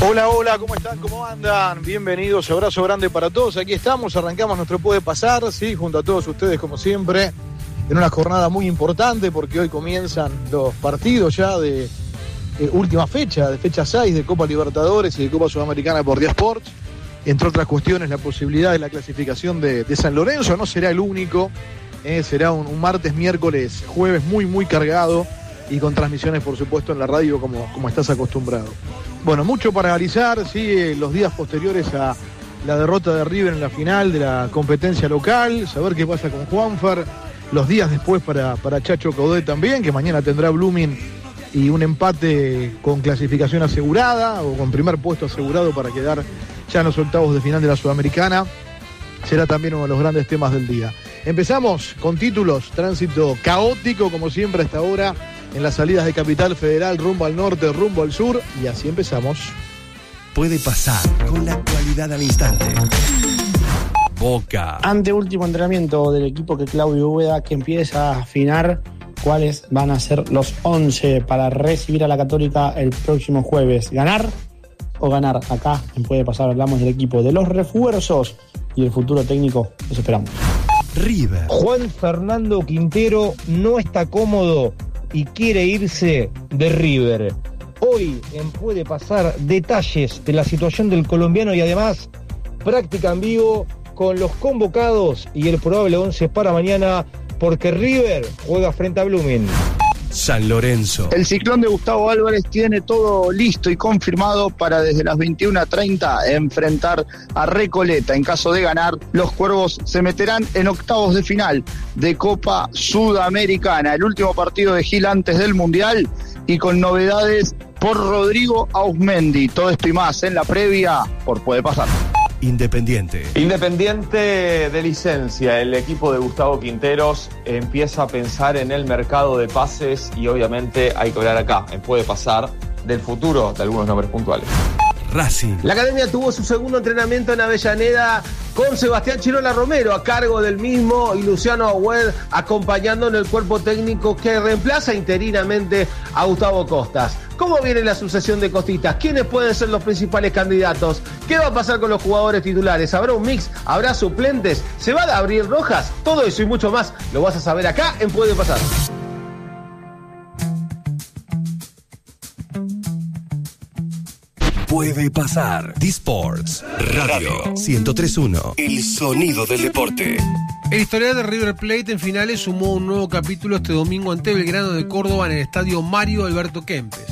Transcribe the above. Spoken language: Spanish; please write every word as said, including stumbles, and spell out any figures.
Hola, hola, ¿cómo están? ¿Cómo andan? Bienvenidos, abrazo grande para todos. Aquí estamos, arrancamos nuestro Puede Pasar, sí, junto a todos ustedes como siempre, en una jornada muy importante porque hoy comienzan los partidos ya de eh, última fecha, de fecha seis de Copa Libertadores y de Copa Sudamericana por Día Sports. Entre otras cuestiones, la posibilidad de la clasificación de, de San Lorenzo, no será el único, eh, será un, un martes, miércoles, jueves muy, muy cargado y con transmisiones, por supuesto, en la radio como, como estás acostumbrado. Bueno, mucho para analizar, sí, los días posteriores a la derrota de River en la final de la competencia local, saber qué pasa con Juanfer, los días después para, para Chacho Coudet también, que mañana tendrá Blooming y un empate con clasificación asegurada o con primer puesto asegurado para quedar ya en los octavos de final de la Sudamericana, será también uno de los grandes temas del día. Empezamos con títulos, tránsito caótico como siempre hasta ahora, en las salidas de Capital Federal, rumbo al norte, rumbo al sur, y así empezamos. Puede pasar con la actualidad al instante. Boca. Ante último entrenamiento del equipo que Claudio Úbeda, que empieza a afinar cuáles van a ser los once para recibir a la Católica el próximo jueves. ¿Ganar o ganar? Acá en Puede Pasar hablamos del equipo, de los refuerzos y el futuro técnico. Los esperamos. River. Juan Fernando Quintero no está cómodo y quiere irse de River. Hoy en Puede Pasar detalles de la situación del colombiano y además práctica en vivo con los convocados y el probable once para mañana, porque River juega frente a Blooming. San Lorenzo. El ciclón de Gustavo Álvarez tiene todo listo y confirmado para desde las veintiuna treinta enfrentar a Recoleta. En caso de ganar, los Cuervos se meterán en octavos de final de Copa Sudamericana. El último partido de Gil antes del Mundial y con novedades por Rodrigo Auzmendi. Todo esto y más en la previa por Puede Pasar. Independiente. Independiente de licencia, el equipo de Gustavo Quinteros empieza a pensar en el mercado de pases y obviamente hay que hablar acá, en Puede Pasar, del futuro de algunos nombres puntuales. Racing. La academia tuvo su segundo entrenamiento en Avellaneda con Sebastián Chirola Romero a cargo del mismo y Luciano Agüed acompañando en el cuerpo técnico que reemplaza interinamente a Gustavo Costas. ¿Cómo viene la sucesión de Costitas? ¿Quiénes pueden ser los principales candidatos? ¿Qué va a pasar con los jugadores titulares? ¿Habrá un mix? ¿Habrá suplentes? ¿Se va a abrir Rojas? Todo eso y mucho más lo vas a saber acá en Puede Pasar. Puede Pasar. D-Sports Radio ciento tres punto uno. El sonido del deporte. El historial de River Plate en finales sumó un nuevo capítulo este domingo ante Belgrano de Córdoba en el estadio Mario Alberto Kempes.